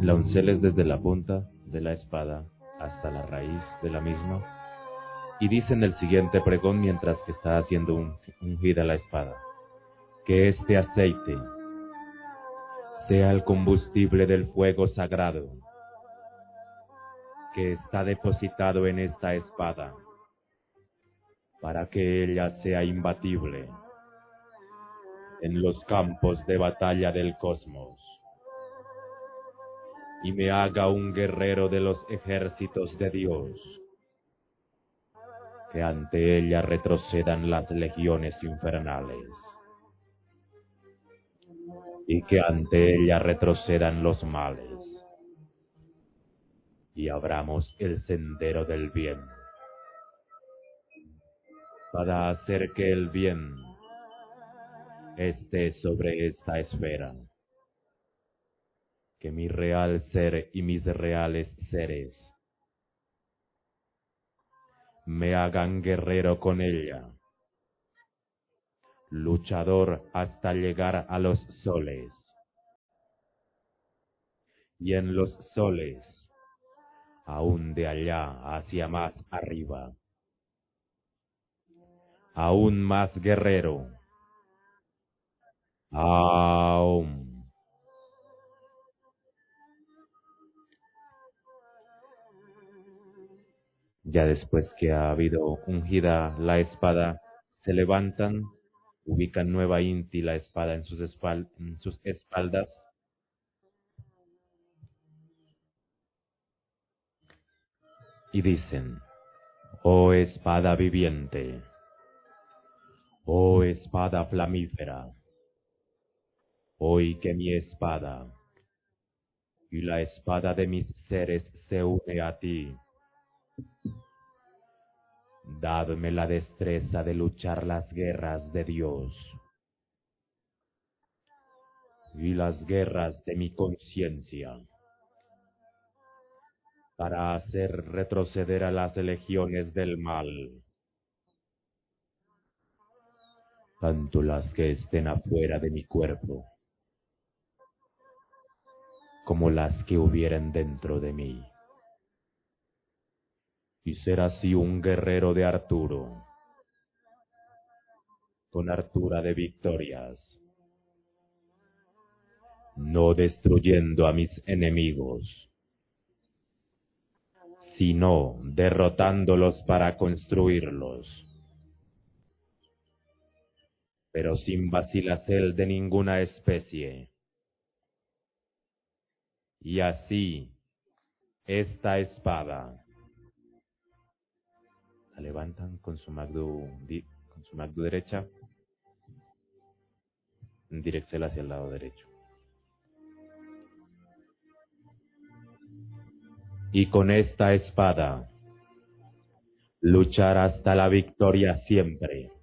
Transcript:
La unceles desde la punta de la espada hasta la raíz de la misma, y dicen el siguiente pregón mientras que está haciendo ungida la espada: que este aceite sea el combustible del fuego sagrado que está depositado en esta espada, para que ella sea imbatible en los campos de batalla del cosmos, y me haga un guerrero de los ejércitos de Dios, que ante ella retrocedan las legiones infernales, y que ante ella retrocedan los males, y abramos el sendero del bien, para hacer que el bien esté sobre esta esfera, que mi real ser y mis reales seres me hagan guerrero con ella, luchador hasta llegar a los soles, y en los soles, aún de allá hacia más arriba, aún más guerrero, aún. Ya después que ha habido ungida la espada, se levantan, ubican nueva Inti la espada en sus espaldas, y dicen: oh espada viviente, oh espada flamífera, hoy que mi espada y la espada de mis seres se une a ti, dadme la destreza de luchar las guerras de Dios y las guerras de mi conciencia, para hacer retroceder a las legiones del mal, tanto las que estén afuera de mi cuerpo, como las que hubieren dentro de mí, y ser así un guerrero de Arturo, con hartura de victorias, no destruyendo a mis enemigos, sino derrotándolos para construirlos, pero sin vacilacel de ninguna especie. Y así, esta espada, la levantan con su magdu derecha, diréxela hacia el lado derecho. Y con esta espada, luchar hasta la victoria siempre,